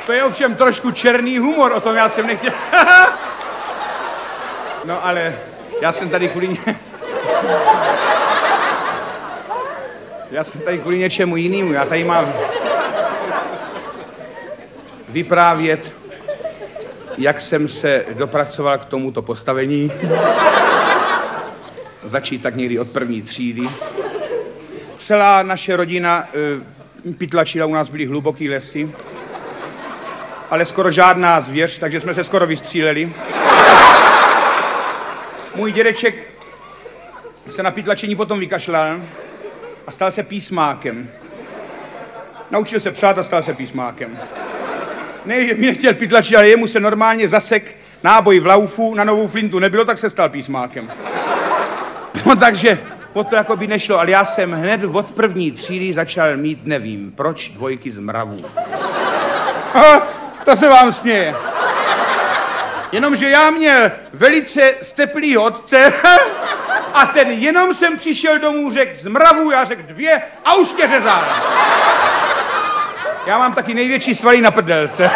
To je ovšem trošku černý humor, o tom já jsem nechtěl. No ale já jsem tady kvůli něčemu jinému. Já tady mám vyprávět, jak jsem se dopracoval k tomuto postavení. Začít tak někdy od 1. třídy. Celá naše rodina pytlačila, u nás byly hluboký lesy, ale skoro žádná zvěř, takže jsme se skoro vystříleli. Můj dědeček se na pytlačení potom vykašlal a stal se písmákem. Naučil se psát a stal se písmákem. Ne, že mi nechtěl pytlačit, ale jemu se normálně zasek náboj v laufu, na novou flintu nebylo, tak se stal písmákem. No takže to jako by nešlo, ale já jsem hned od 1. třídy začal mít, nevím proč, 2 z mravů. Aha, to se vám směje. Jenomže já měl velice steplýho otce a ten jenom jsem přišel domů, řekl z mravů, já řekl 2 a už tě řezal. Já mám taky největší svaly na prdelce.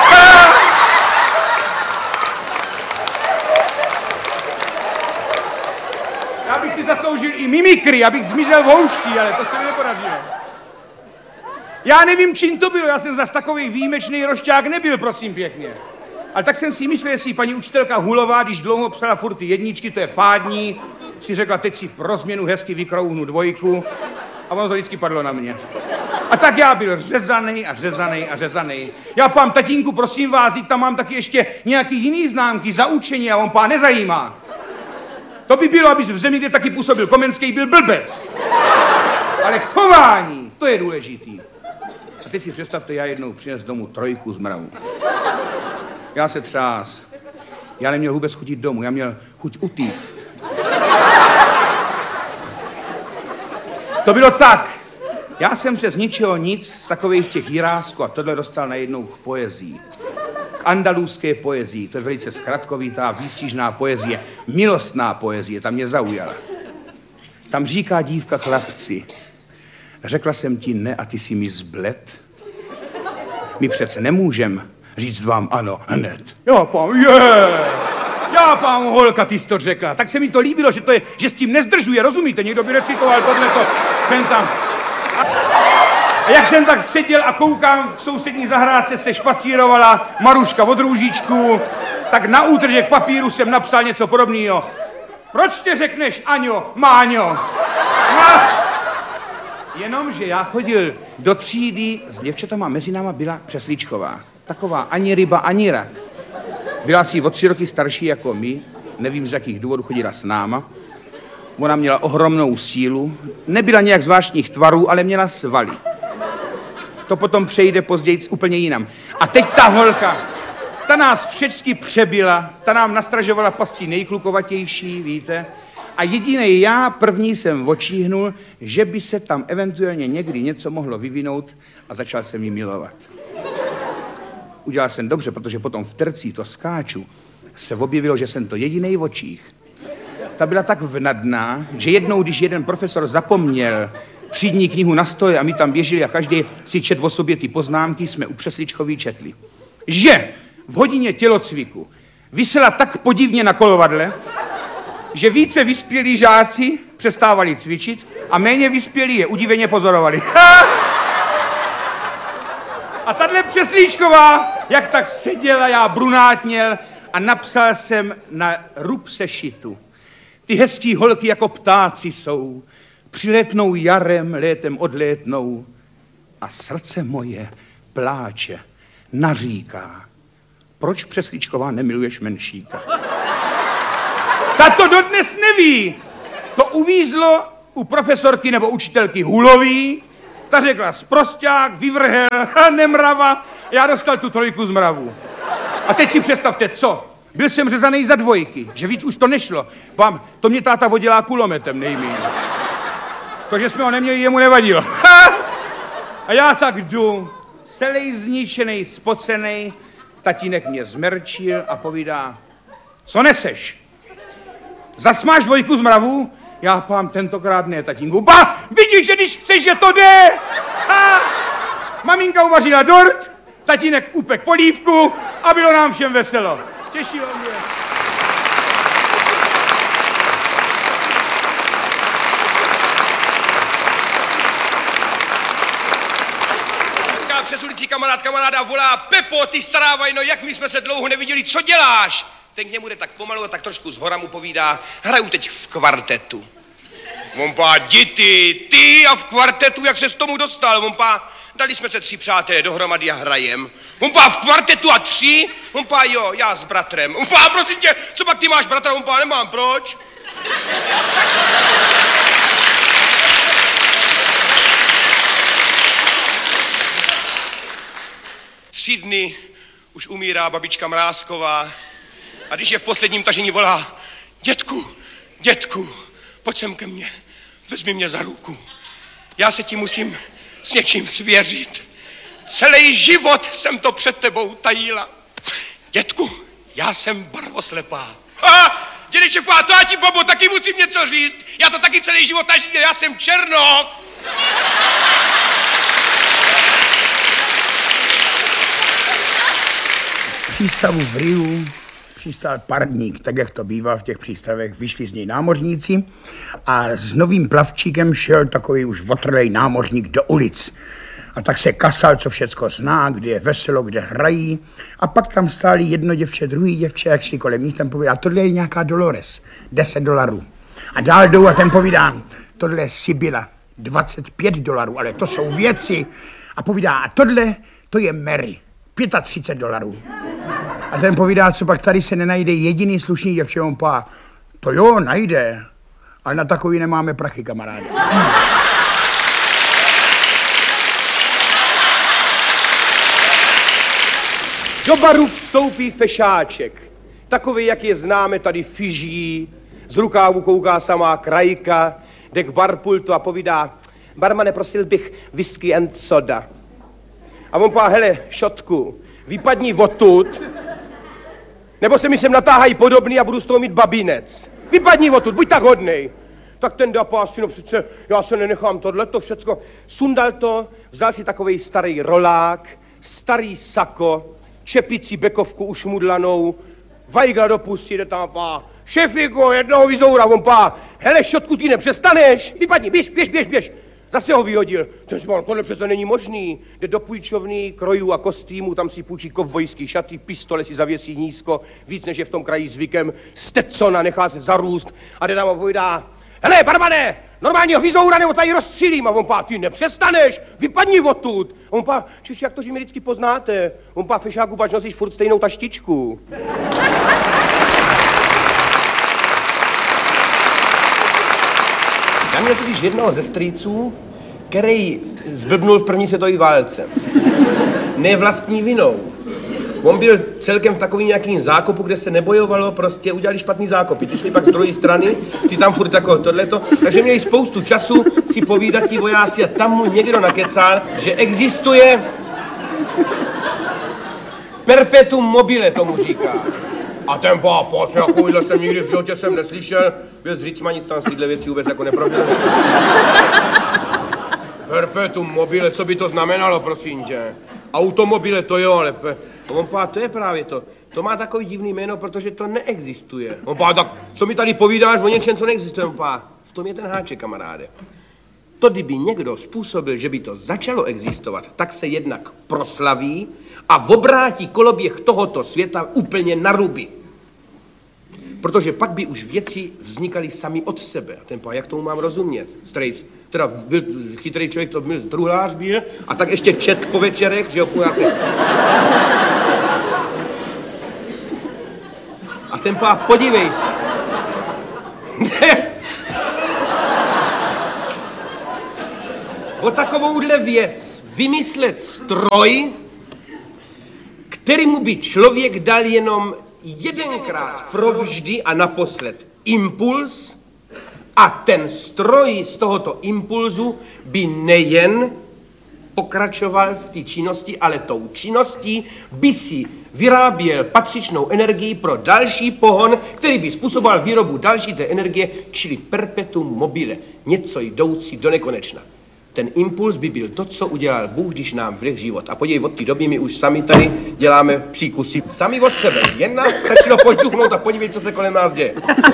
Já bych si zasloužil i mimikry, abych zmizel v houští, ale to se mi nepodařilo. Já nevím, čím to bylo, já jsem zas takový výjimečný rošťák nebyl, prosím pěkně. Ale tak jsem si myslel, jestli paní učitelka Hulová, když dlouho psala furt ty jedničky, to je fádní, si řekla, teď si pro změnu hezky vykrouhnu 2 a ono to vždycky padlo na mě. A tak já byl řezanej. Já pám, tatínku, prosím vás, teď tam mám taky ještě nějaký jiný známky za učení a on pán nezajímá. To by bylo, aby v zemi, kde taky působil Komenský, byl blbec. Ale chování, to je důležitý. A teď si představte, já jednou přines domů 3 z mravů. Já se třás. Já neměl vůbec chuť jít domů, já měl chuť utíct. To bylo tak. Já jsem se z ničeho nic, z takových těch jirásků a tohle dostal najednou k poezii. K andalůzské poezii, to je velice zkratkovitá, výstižná poezie, milostná poezie, ta mě zaujala. Tam říká dívka chlapci, řekla jsem ti ne a ty si mi zbled. My přece nemůžem říct vám ano hned. Já pán holka, ty jsi to řekla. Tak se mi to líbilo, že s tím nezdržuje, rozumíte? Někdo by recitoval tohleto, ten tam. A jak jsem tak seděl a koukám, v sousední zahrádce se špacírovala Maruška od Růžičku, tak na útržek papíru jsem napsal něco podobného. Proč tě řekneš Aňo, Máňo? Jenomže já chodil do třídy s děvčatama, mezi náma byla Přeslíčková. Taková ani ryba, ani rak. Byla asi o 3 roky starší jako my, nevím z jakých důvodů chodila s náma. Ona měla ohromnou sílu, nebyla nějak zvláštních tvarů, ale měla svaly. To potom přejde později úplně jinam. A teď ta holka, ta nás všecky přebila, ta nám nastražovala pastí nejklukovatější, víte? A jedinej já první jsem očíhnul, že by se tam eventuálně někdy něco mohlo vyvinout a začal jsem ji milovat. Udělal jsem dobře, protože potom v tercí to skáču se objevilo, že jsem to jedinej v očích. Ta byla tak vnadná, že jednou, když jeden profesor zapomněl třídní knihu na stole a my tam běželi a každý si četl o sobě ty poznámky, jsme u Přesličkový četli. Že v hodině tělocviku visela tak podivně na kolovadle, že více vyspělí žáci přestávali cvičit a méně vyspělí je udiveně pozorovali. A tahle Přeslíčková, jak tak seděla, já brunátněl a napsal jsem na rub sešitu. Ty hezký holky jako ptáci jsou, přilétnou jarem, létem odlétnou a srdce moje pláče, naříká. Proč, Přeslíčková, nemiluješ Menšíka? Ta to dodnes neví. To uvízlo u profesorky nebo učitelky Hulový. Ta řekla sprosťák, vyvrhel, nemrava. Já dostal tu 3 z mravů. A teď si představte, co? Byl jsem řezaný za 2, že víc už to nešlo. Pám, to mě táta vodila kulometem nejmíň. To, že jsme ho neměli, jemu nevadilo. A já tak jdu, celý zničený, spocený, tatínek mě zmerčil a povídá, co neseš? Zas máš 2 z mravů? Já pám, tentokrát ne, tatínku. Vidíš, že když chceš, že to jde! Maminka uvařila dort, tatínek upek polívku a bylo nám všem veselo. Těšilo mě. Přes ulici kamaráda volá: Pepo, ty stará vajno, jak my jsme se dlouho neviděli, co děláš? Ten k němu jde tak pomalu a tak trošku zhora mu povídá: hraju teď v kvartetu. On pá, děti, ty a v kvartetu, jak se s tomu dostal? On pá, dali jsme se 3 přátelé dohromady a hrajem. On pá, v kvartetu a 3? On pá, jo, já s bratrem. On pá, prosím tě, co pak ty máš bratra? On pá, nemám, proč? Tři dny už umírá babička Mrázková a když je v posledním tažení, volá: dětku, pojď sem ke mně, vezmi mě za ruku. Já se ti musím s něčím svěřit. Celý život jsem to před tebou tajila. Dětku, já jsem barvoslepá. Dědeček, to já ti, Bobo, taky musím něco říct. Já to taky celý život tajím, já jsem černok. V přístavu v Riu přistál parník, tak jak to bývá v těch přístavech. Vyšli z něj námořníci a s novým plavčíkem šel takový už otrlej námořník do ulic. A tak se kasal, co všecko zná, kde je veselo, kde hrají. A pak tam stáli jedno děvče, druhý děvče, jak šli kolem nich, ten povídá: tohle je nějaká Dolores, $10. A dál jdou a ten povídá: tohle je Sibyla, $25, ale to jsou věci. A povídá: a tohle, to je Mary, $35. A ten povídá: co pak tady se nenajde jediný slušný děvče? On pá: to jo, najde, ale na takový nemáme prachy, kamaráde. Do baru vstoupí fešáček, takový, jak je známe tady Fiží, z rukávu kouká samá krajka, jde k barpultu a povídá: barmane, prosil bych whisky and soda. A on pá: hele, šotku, vypadni odtud, nebo se mi sem natáhají podobný a budu z toho mít babínec. Vypadni odtud, buď tak hodnej. Tak ten dapás, no přece, já se nenechám tohleto všecko. Sundal to, vzal si takovej starý rolák, starý sako, čepici bekovku ušmudlanou, vajgla do pusy, jde tam pá: šefiko, jednoho vyzoura. On pá: hele, šotku, ty nepřestaneš, vypadni, běž. Zase ho vyhodil. Ten říkal: tohle přece není možný. Jde do půjčovny krojů a kostýmů, tam si půjčí kovbojský šaty, pistole si zavěsí nízko, víc než je v tom kraji zvykem, Stetsona nechá se zarůst a jde tam a povídá: hele, barmane, normálního vyzoura nebo tady rozstřílím. A on pá: ty nepřestaneš, vypadni odtud. A on pá: čiž jak to, že mě vždycky poznáte? On pá: fešáku, pač nosíš furt stejnou taštičku. Já měl totiž jednoho ze strýců, který zblbnul v první světové válce. Ne vlastní vinou. On byl celkem v takovým nějakým zákopu, kde se nebojovalo, prostě udělali špatný zákopy. Ty šli pak z druhé strany, ty tam furt jako tohleto. Takže měli spoustu času si povídat ti vojáci a tam mu někdo nakecal, že existuje perpetuum mobile, tomu říká. A ten pápas, takovýhle jsem nikdy v životě jsem neslyšel. Byl z Řícma, nic tam z téhle věci vůbec jako neprobil. Perpetuum mobile, co by to znamenalo, prosím tě? Automobile to jo, ale on pá, to je právě to. To má takový divný jméno, protože to neexistuje. On pá, tak co mi tady povídáš o něčem, co neexistuje? On pá, v tom je ten háček, kamaráde. To, kdyby někdo způsobil, že by to začalo existovat, tak se jednak proslaví a obrátí koloběh tohoto světa úplně na ruby. Protože pak by už věci vznikaly sami od sebe. A ten pá, jak tomu mám rozumět? Strejc, teda byl chytrý člověk, to byl truhlář byl, a tak ještě čet po večerech, že jo, A ten pá, podívej se. O takovouhle věc vymyslet stroj, kterému by člověk dal jenom jedenkrát provždy a naposled impuls a ten stroj z tohoto impulzu by nejen pokračoval v té činnosti, ale tou činností by si vyráběl patřičnou energii pro další pohon, který by způsoboval výrobu další té energie, čili perpetuum mobile, něco jdoucí do nekonečna. Ten impuls by byl to, co udělal Bůh, když nám vlih život. A podívej, od té doby my už sami tady děláme příkusy. Sami od sebe. Jen nás stačilo pošťuchnout a podívej, co se kolem nás děje.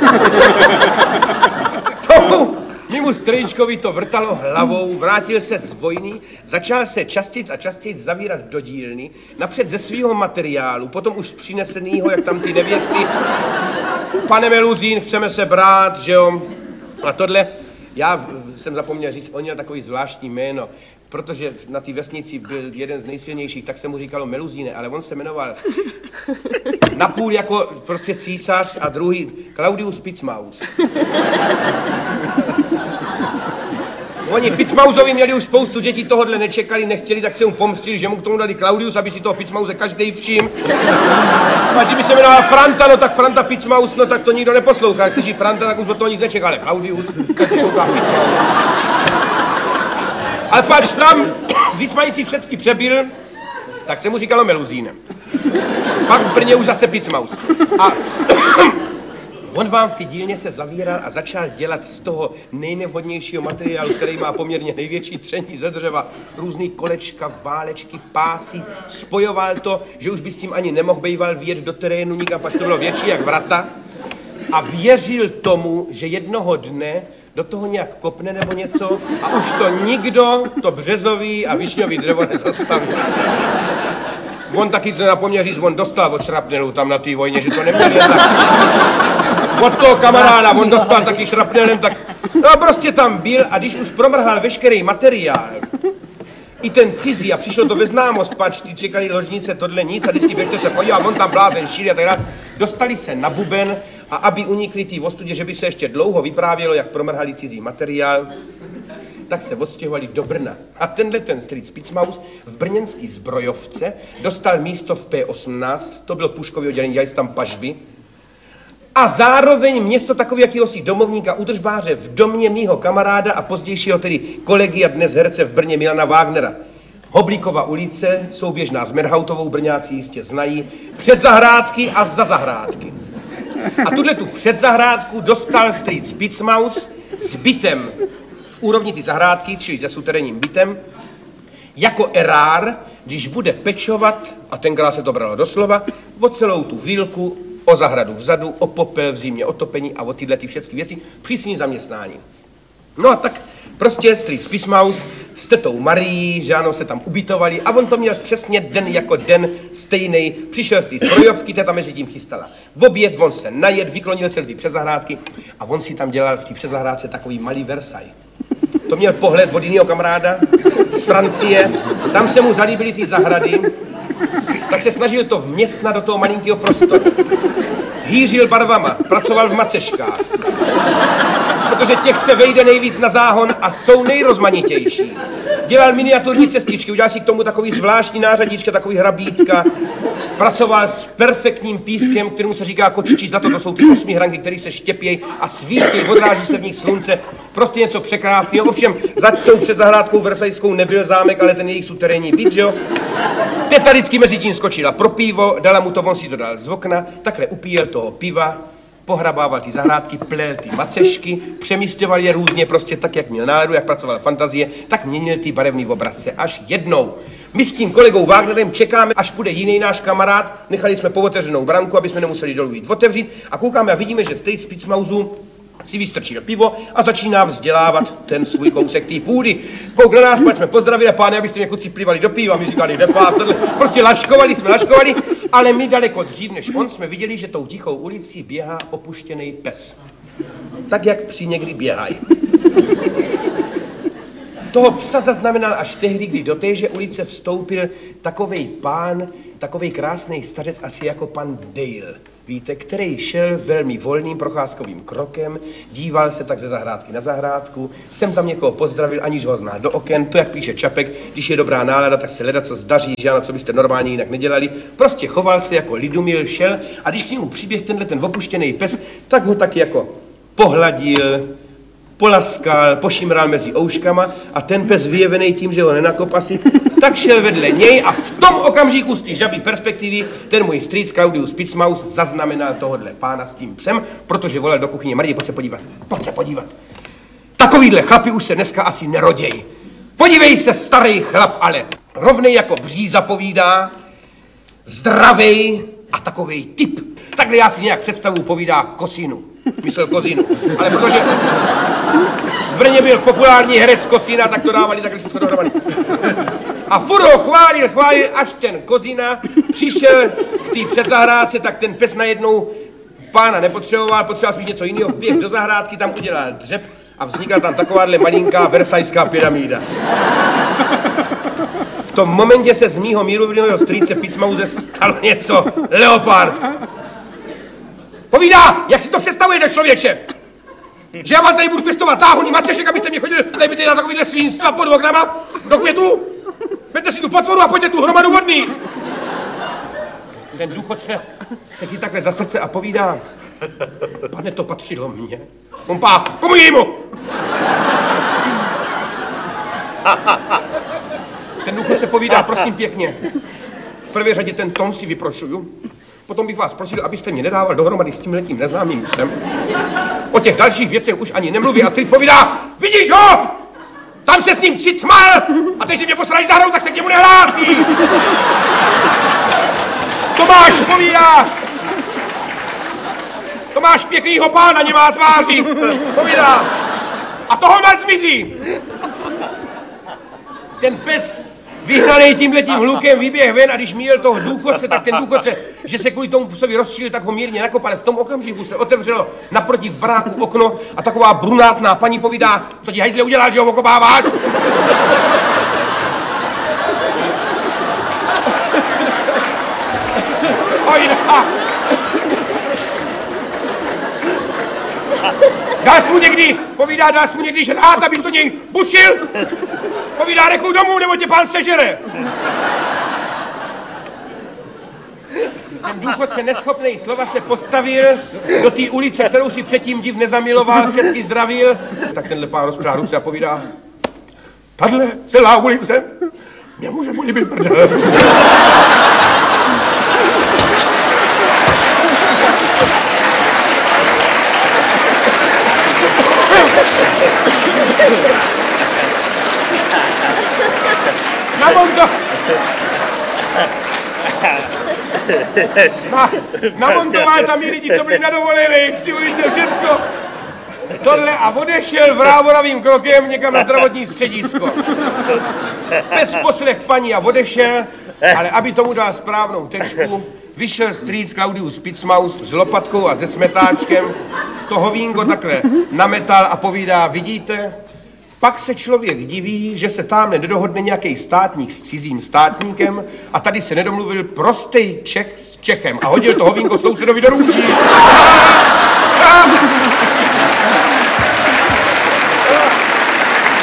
Mému strýčkovi to vrtalo hlavou, vrátil se z vojny, začal se častěji a častěji zavírat do dílny, napřed ze svého materiálu, potom už z přinesenýho, jak tam ty nevěsty. Pane Meluzín, chceme se brát, že jo? A tohle, já jsem zapomněl říct, on měl takový zvláštní jméno, protože na té vesnici byl jeden z nejsilnějších, tak se mu říkalo Meluzíne, ale on se jmenoval napůl jako prostě císař a druhý Claudius Picmaus. Oni Picmausovi měli už spoustu dětí, tohodle nečekali, nechtěli, tak se mu pomstili, že mu k tomu dali Claudius, aby si toho Picmause každej všim. A že by se jmenoval Franta, no tak Franta Picmaus, no tak to nikdo neposlouchá. Jak slyší Franta, tak už od toho nic nečeká, ale Claudius, tak to kouká Picmaus. Ale pač tam, víc mající všecky přebyl, tak se mu říkalo Meluzínem. Pak v Brně už zase Picmaus. A on vám v té dílně se zavíral a začal dělat z toho nejnevhodnějšího materiálu, který má poměrně největší tření ze dřeva, různý kolečka, válečky, pásy, spojoval to, že už by s tím ani nemohl bejval vjet do terénu nikam, pač to bylo větší jak vrata. A věřil tomu, že jednoho dne do toho nějak kopne nebo něco a už to nikdo, to březový a višňový dřevo nezastaví. On taky, co napomněl říct, on dostal od šrapnelu tam na té vojně, že to neměl jen tak. Od toho kamaráda, on dostal taky šrapnelem, tak no prostě tam byl a když už promrhal veškerý materiál, i ten cizí a přišlo to ve známost, pač, ty čekali ložnice, tohle nic a vždycky běžte se podívat, on tam blázen šíli a tak dále. Dostali se na buben a aby unikli té ostudě, že by se ještě dlouho vyprávělo, jak promrhali cizí materiál, tak se odstěhovali do Brna. A tenhle ten strýc Picmaus v brněnský zbrojovce dostal místo v P18, to bylo puškový oddělení, dělali tam pažby, a zároveň město takový jakýhosi domovníka udržbáře v domě mýho kamaráda a pozdějšího tedy kolegy a dnes herce v Brně Milana Wagnera. Hoblíkova ulice, souběžná s Merhautovou, Brňáci jistě znají, před zahrádky a za zahrádky. A tu předzahrádku dostal strýc Picmaus s bytem v úrovni ty zahrádky, čili se suterénním bytem, jako erár, když bude pečovat, a tenkrát se to bralo doslova, o celou tu vílku, o zahradu vzadu, o popel v zimě, o topení a o tyhle ty všechny věci, přísní zaměstnání. No a tak prostě strýc Picmaus s tetou Marií, že ano, se tam ubytovali a on to měl přesně den jako den stejnej. Přišel z té zbrojovky, teta mezi tím chystala v oběd, on se najet, vyklonil celý ty přezahrádky a on si tam dělal v té přezahrádce takový malý Versailles. To měl pohled od jiného kamaráda z Francie, tam se mu zalíbily ty zahrady, tak se snažil to vměstnat do toho malinkého prostoru. Hýřil barvama, pracoval v maceškách, protože těch se vejde nejvíc na záhon a jsou nejrozmanitější. Dělal miniaturní cestičky, udělal si k tomu takový zvláštní nářadíčka, takový hrabítka. Pracoval s perfektním pískem, kterému se říká kočičí zlato, to jsou ty 8 hranky, které se štěpějí a svítí, odráží se v nich slunce. Prostě něco překrásného. Ovšem, za tou před zahrádkou versajskou nebyl zámek, ale ten jejich suterénní byt, že jo? Teta vždycky mezi tím skočila pro pivo, dala mu to, on si to dal z okna, takhle upíjel toho piva, pohrabával ty zahrádky, plel ty macešky, přemísťoval je různě, prostě tak, jak měl náladu, jak pracovala fantazie, tak měnil ty barevný obrazce. Až jednou. My s tím kolegou Wagnerem čekáme, až půjde jiný náš kamarád, nechali jsme povotevřenou branku, aby jsme nemuseli dolů jít otevřít a koukáme a vidíme, že strýc Picmausu si vystrčil pivo a začíná vzdělávat ten svůj kousek té půdy. Kouk na nás, jsme pozdravili a páne, abyste mě kluci plivali do piva, my říkali depá, prostě laškovali, ale my daleko dřív než on jsme viděli, že tou tichou ulicí běhá opuštěný pes. Tak, jak psi někdy běhají. Toho psa zaznamenal až tehdy, kdy do téže ulice vstoupil takovej pán, takovej krásný stařec, asi jako pan Dale. Víte, který šel velmi volným procházkovým krokem, díval se tak ze zahrádky na zahrádku, jsem tam někoho pozdravil, aniž ho zná do oken, to jak píše Čapek, když je dobrá nálada, tak se leda co zdaří, že ano, co byste normálně jinak nedělali. Prostě choval se jako lidumil, šel a když k němu přiběh ten opuštěný pes, tak ho taky jako pohladil, polaskal, pošimral mezi ouškama a ten pes vyjevený tím, že ho nenakopasí, tak šel vedle něj a v tom okamžiku z té žabí perspektivy ten můj strýc Claudius Picmaus zaznamenal tohodle pána s tím psem, protože volal do kuchyně: Marie, pojď se podívat. Takovýhle chlapi už se dneska asi nerodějí. Podívej se, starý chlap, ale rovnej jako bříza povídá, zdravej a takovej typ. Takhle já si nějak představu povídá Kosinu. Myslel Kozinu. Ale protože v Brně byl populární herec Kosina, tak to dávali takhle všechno dohromady. A furt ho chválil, až ten Kozina přišel k té předzahrádce, tak ten pes najednou pána nepotřeboval, potřeboval spíš něco jiného, vběh do zahrádky, tam udělal dřep a vznikla tam takováhle malinká versajská pyramída. V tom momentě se z mýho mírumilového strýce Picmause stalo něco. Leopard. Povídá, jak si to představujete, člověče? Že já vám tady budu pěstovat záhonný macešek, abyste mě chodili tady by na takovýhle svínstva pod oknama do květu? Vemte si tu potvoru a pojďte tu hromadu vodných. Ten důchodce se chytí takhle za srdce a povídá, pane, to patřilo mně. Pumpá, komu jinému? Ten důchodce povídá, prosím pěkně, v prvé řadě ten tón si vyprošuju, potom bych vás prosil, abyste mě nedával dohromady s tímhletím neznámým psem. O těch dalších věcech už ani nemluví a strýc povídá, vidíš ho? Tam se s ním cicmal a teď si mě posrají zahrou, tak se k němu nehlásí. Tomáš povídá, Tomáš pěknýho pána nemá tváří, povídá, a toho nás zmizí. Ten pes vyhnaný tímhletím hlukem vyběh ven a když míjel toho důchodce, tak ten důchodce, že se kvůli tomu psovi rozstřílil, tak ho mírně nakopal. V tom okamžiku se otevřelo naproti v baráku okno a taková brunátná paní povídá, co ti hajzle udělal, že ho okopáváš? Ojda! Dal jsi mu někdy, povídá, dal jsi mu někdy žrát, abys do něj bušil? Povídá, řekl domů, nebo tě pán sežere. Ten důchodce neschopnej slova se postavil do té ulice, kterou si předtím div nezamiloval, všecky zdravil. Tak tenhle pán rozpřál ruce a povídá, tahle celá ulice mě může políbit prdel. Namontoval tam i lidi, co byli na dovolených z té ulice, všecko. Tohle a odešel vrávoravým krokem někam na zdravotní středisko. Bez poslech paní a odešel, ale aby tomu dal správnou tešku, vyšel strýc Claudius Picmaus s lopatkou a se smetáčkem, to hovínko takhle nametal a povídá, vidíte, pak se člověk diví, že se tamhle nedohodne nějaký státník s cizím státníkem a tady se nedomluvil prostej Čech s Čechem a hodil to hovínko sousedovi do růží.